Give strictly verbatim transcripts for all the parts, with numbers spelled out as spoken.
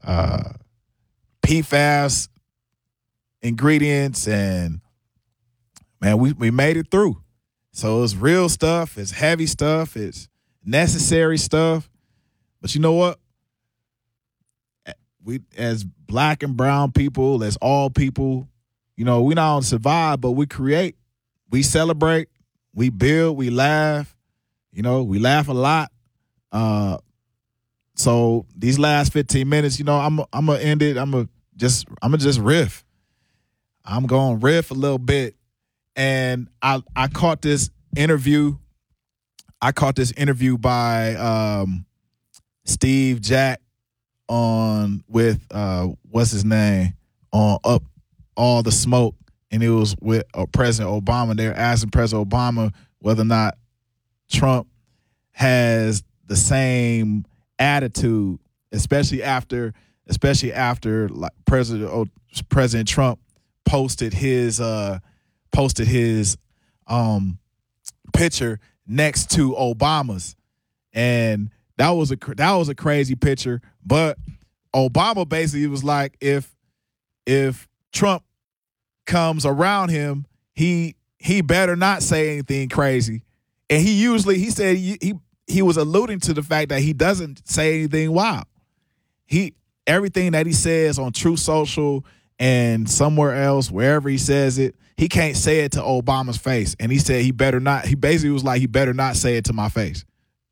uh, P FAS ingredients, and man, we, we made it through. So it's real stuff, it's heavy stuff, it's necessary stuff. But you know what? We, as black and brown people, as all people, you know, we not only survive, but we create, we celebrate, we build, we laugh. You know, we laugh a lot. Uh, so these last fifteen minutes, you know, I'm I'm gonna end it. I'm gonna just I'm gonna just riff. I'm gonna riff a little bit, and I I caught this interview. I caught this interview by um, Steve Jack on with uh, what's his name on Up All the Smoke, and it was with uh, President Obama. They're asking President Obama whether or not Trump has the same attitude, especially after, especially after like President oh, President Trump posted his uh, posted his um, picture next to Obama's, and that was a that was a crazy picture. But Obama basically was like, if if Trump comes around him, he he better not say anything crazy. And he usually, he said he, he he was alluding to the fact that he doesn't say anything wild. He everything that he says on Truth Social and somewhere else, wherever he says it, he can't say it to Obama's face. And he said he better not, he basically was like, he better not say it to my face.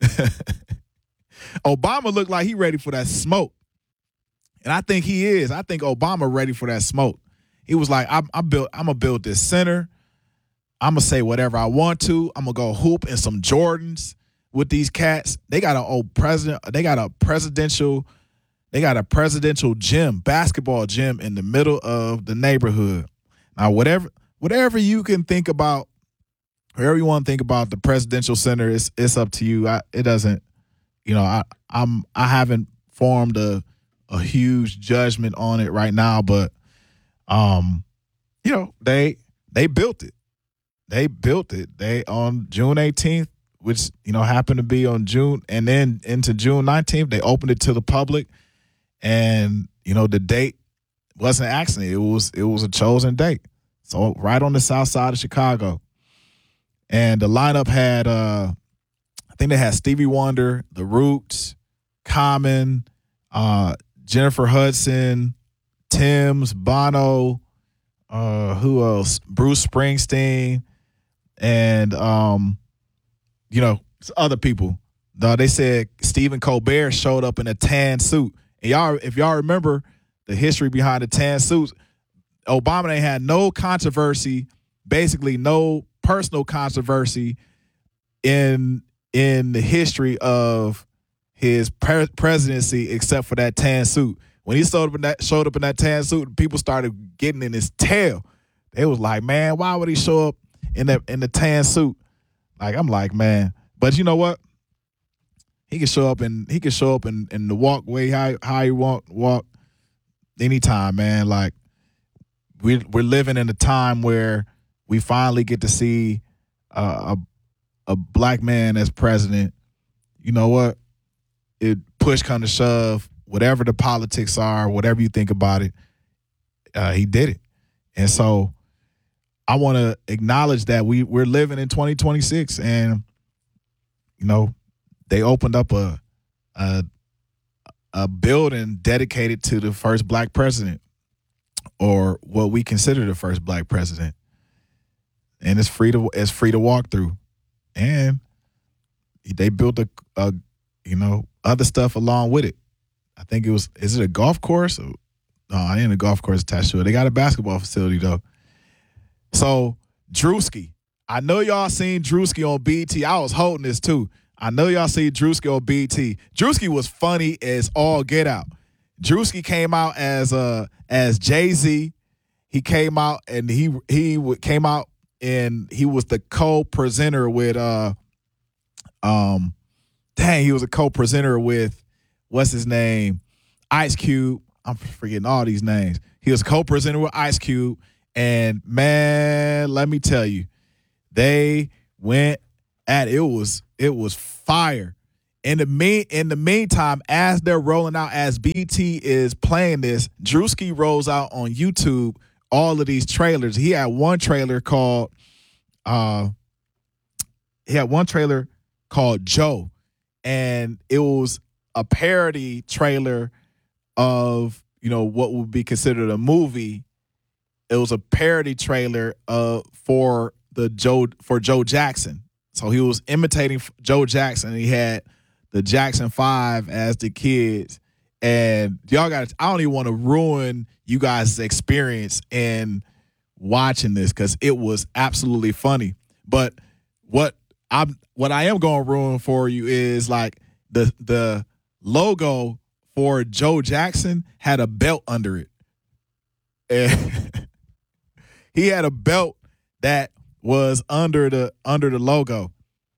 Obama looked like he ready for that smoke. And I think he is. I think Obama ready for that smoke. He was like, I'm, I'm built, I'm gonna build this center. I'm gonna say whatever I want to. I'm gonna go hoop in some Jordans with these cats. They got an old president. They got a presidential. They got a presidential gym, basketball gym in the middle of the neighborhood. Now, whatever, whatever you can think about, whatever you want to think about the presidential center, it's it's up to you. I, it doesn't, you know, I I'm I haven't formed a a huge judgment on it right now, but um, you know, they they built it. They built it. They on June eighteenth, which, you know, happened to be on June, and then into June nineteenth, they opened it to the public. And, you know, the date wasn't an accident. It was it was a chosen date. So right on the south side of Chicago. And the lineup had uh I think they had Stevie Wonder, The Roots, Common, uh, Jennifer Hudson, Tim's, Bono, uh, who else? Bruce Springsteen, and um, you know, other people. Uh, they said Stephen Colbert showed up in a tan suit. And y'all, if y'all remember the history behind the tan suits, Obama ain't had no controversy, basically no personal controversy in in the history of his pre- presidency, except for that tan suit. When he showed up in that showed up in that tan suit, people started getting in his tail. They was like, man, why would he show up in that in the tan suit? Like, I'm like, man, but you know what? He can show up and he can show up in, in the walkway how how he want walk anytime, man. Like, we we're living in a time where we finally get to see uh, a a black man as president. You know what? It push come to shove, whatever the politics are, whatever you think about it, uh, he did it. And so I want to acknowledge that we we're living in twenty twenty-six, and you know, they opened up a, a a building dedicated to the first black president, or what we consider the first black president, and it's free to it's free to walk through, and they built a, a you know other stuff along with it. I think it was is it a golf course? Or, no, I ain't a golf course attached to it. They got a basketball facility though. So Drewski, I know y'all seen Drewski on B E T. I was holding this too. I know y'all see Drewski on B E T. Drewski was funny as all get out. Drewski came out as uh as Jay-Z. He came out and he he came out and he was the co-presenter with uh um dang he was a co-presenter with what's his name Ice Cube. I'm forgetting all these names. He was co-presenter with Ice Cube, and man, let me tell you, they went at it. It was it was fire. In the mean, in the meantime, as they're rolling out, as B E T is playing this, Drewski rolls out on YouTube all of these trailers. He had one trailer called, uh, he had one trailer called Joe, and it was a parody trailer of, you know, what would be considered a movie. It was a parody trailer uh for the Joe for Joe Jackson. So he was imitating Joe Jackson. He had the Jackson Five as the kids, and y'all got. I don't even want to ruin you guys' experience in watching this because it was absolutely funny. But what I'm, what I am going to ruin for you is like the the logo for Joe Jackson had a belt under it, and he had a belt that was under the under the logo,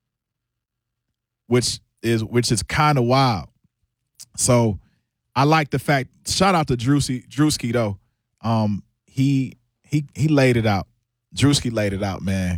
which. is which is kind of wild. So I like the fact, shout out to Drewski, Drewski though. Um, he he he laid it out. Drewski laid it out, man.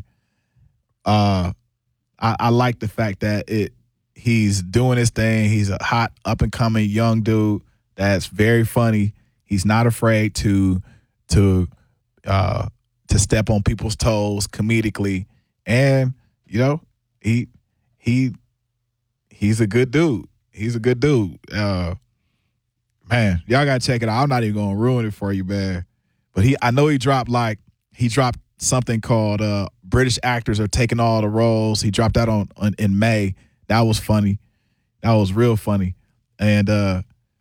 Uh I, I like the fact that it he's doing his thing. He's a hot, up and coming young dude that's very funny. He's not afraid to to uh to step on people's toes comedically. And, you know, he he He's a good dude. He's a good dude. Uh, man, y'all gotta check it out. I'm not even gonna ruin it for you, man. But he, I know he dropped like he dropped something called uh, British Actors Are Taking All the Roles. He dropped that on, on in May. That was funny. That was real funny. And uh,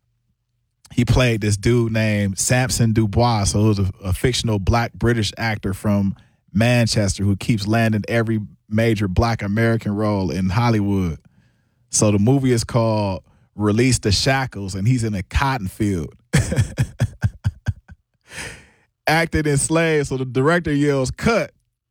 he played this dude named Samson Dubois. So it was a, a fictional black British actor from Manchester who keeps landing every major black American role in Hollywood. So the movie is called Release the Shackles, and he's in a cotton field. Acted in slaves, so the director yells, cut.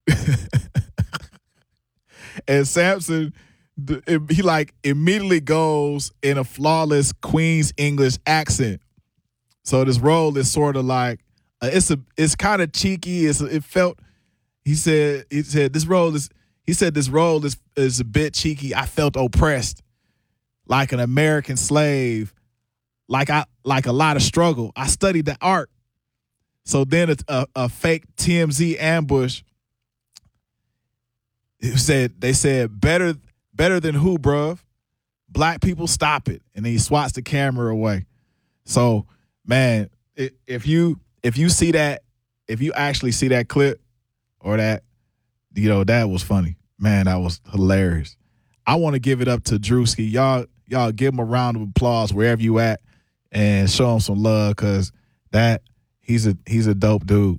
And Samson, he like immediately goes in a flawless Queen's English accent. So this role is sort of like, uh, it's a, it's kind of cheeky. It's, it felt, he said, he said, this role is, he said, this role is, is a bit cheeky. I felt oppressed. Like an American slave, like I like a lot of struggle. I studied the art. So then it's a, a fake T M Z ambush. It said they said better better than who, bruv? Black people, stop it. And then he swats the camera away. So, man, it, if you if you see that, if you actually see that clip or that, you know, that was funny. Man, that was hilarious. I want to give it up to Drewski. Y'all, y'all give him a round of applause wherever you at and show him some love because that he's a he's a dope dude.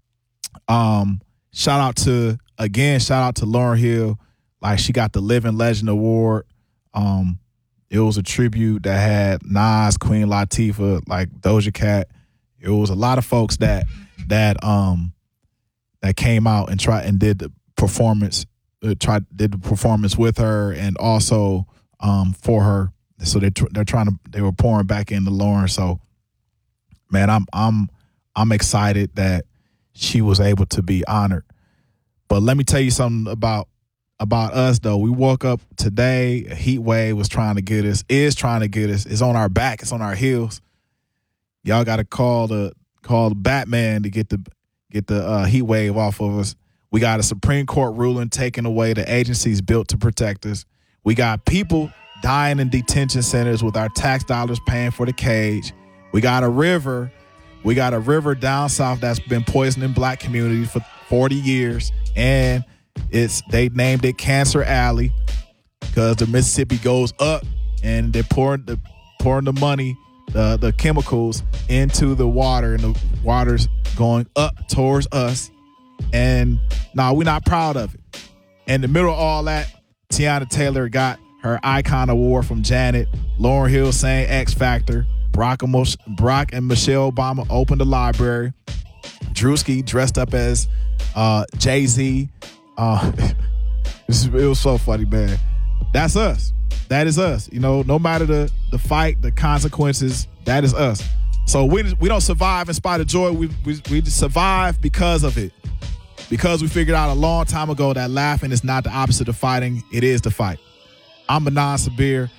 Um, shout out to again, shout out to Lauryn Hill. Like she got the Living Legend Award. Um, it was a tribute that had Nas, Queen Latifah, like Doja Cat. It was a lot of folks that that um that came out and tried and did the performance. Uh, tried did the performance with her and also um, for her. So they tr- they're trying to they were pouring back into Lauryn. So man, I'm I'm I'm excited that she was able to be honored. But let me tell you something about about us though. We woke up today. A heat wave was trying to get us. Is trying to get us. It's on our back. It's on our heels. Y'all got to call the call the Batman to get the get the uh, heat wave off of us. We got a Supreme Court ruling taking away the agencies built to protect us. We got people dying in detention centers with our tax dollars paying for the cage. We got a river. We got a river down south that's been poisoning black communities for forty years. And it's they named it Cancer Alley because the Mississippi goes up and they're pouring the pouring the money, the, the chemicals into the water, and the water's going up towards us. And no, nah, we're not proud of it. In the middle of all that, Tiana Taylor got her Icon Award from Janet. Lauryn Hill sang X Factor. Barack and, Mos- Barack and Michelle Obama opened the library. Drewski dressed up as uh, Jay-Z. Uh, it was so funny, man. That's us. That is us. You know, no matter the, the fight, the consequences, that is us. So we we don't survive in spite of joy. We, we, we survive because of it. Because we figured out a long time ago that laughing is not the opposite of fighting. It is the fight. I'm Manan Sabir.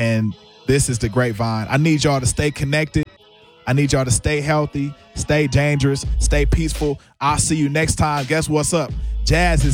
and this is the Grapevine. I need y'all to stay connected. I need y'all to stay healthy, stay dangerous, stay peaceful. I'll see you next time. Guess what's up? Jazz is